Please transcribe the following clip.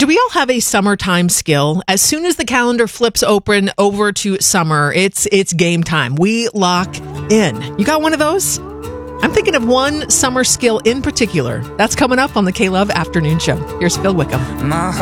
Do we all have a summertime skill? As soon as the calendar flips open over to summer, it's game time. We lock in. You got one of those? I'm thinking of one summer skill in particular. That's coming up on the K-Love Afternoon Show. Here's Phil Wickham.